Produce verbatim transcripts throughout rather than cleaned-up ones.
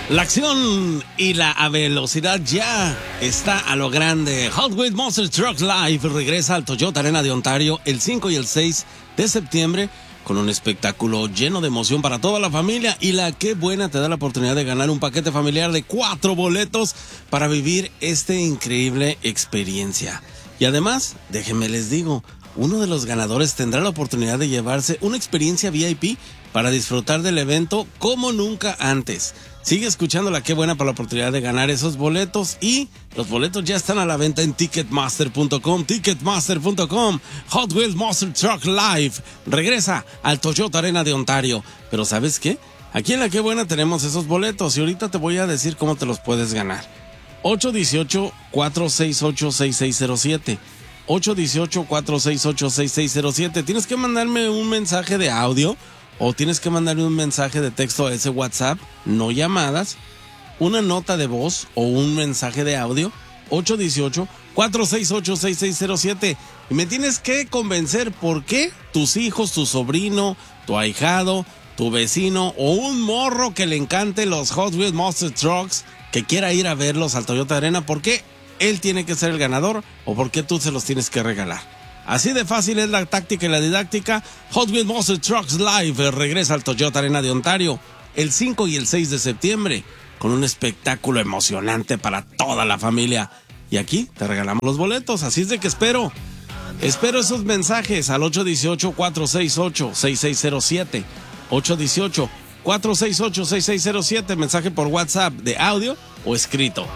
La acción y la velocidad ya está a lo grande. Hot Wheels Monster Trucks Live regresa al Toyota Arena de Ontario el cinco y el seis de septiembre con un espectáculo lleno de emoción para toda la familia. Y la Qué Buena te da la oportunidad de ganar un paquete familiar de cuatro boletos para vivir esta increíble experiencia. Y además, déjenme les digo, uno de los ganadores tendrá la oportunidad de llevarse una experiencia V I P para disfrutar del evento como nunca antes. Sigue escuchando La Qué Buena para la oportunidad de ganar esos boletos, y los boletos ya están a la venta en ticketmaster punto com, ticketmaster punto com. Hot Wheels Monster Truck Live regresa al Toyota Arena de Ontario. Pero ¿sabes qué? Aquí en La Qué Buena tenemos esos boletos y ahorita te voy a decir cómo te los puedes ganar. ocho uno ocho, cuatro seis ocho, seis seis cero siete. ocho uno ocho, cuatro seis ocho, seis seis cero siete. Tienes que mandarme un mensaje de audio o tienes que mandarme un mensaje de texto a ese WhatsApp, no llamadas, una nota de voz o un mensaje de audio, ocho uno ocho, cuatro seis ocho, seis seis cero siete. Y me tienes que convencer por qué tus hijos, tu sobrino, tu ahijado, tu vecino o un morro que le encante los Hot Wheels Monster Trucks, que quiera ir a verlos al Toyota Arena, ¿por qué él tiene que ser el ganador o por qué tú se los tienes que regalar? Así de fácil es la táctica y la didáctica. Hot Wheels Monster Trucks Live regresa al Toyota Arena de Ontario el cinco y el seis de septiembre con un espectáculo emocionante para toda la familia. Y aquí te regalamos los boletos, así es de que espero, espero esos mensajes al ocho uno ocho, cuatro seis ocho, seis seis cero siete. ocho uno ocho, cuatro seis ocho, seis seis cero siete, mensaje por WhatsApp de audio o escrito.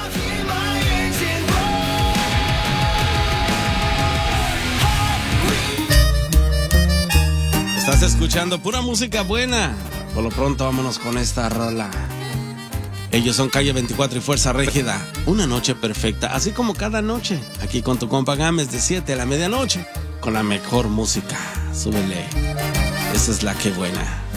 Estás escuchando pura música buena. Por lo pronto vámonos con esta rola. Ellos son Calle veinticuatro y Fuerza Régida. Una noche perfecta, así como cada noche. Aquí con tu compa Gámez de siete a la medianoche, con la mejor música. Súbele. Esa es La Qué Buena.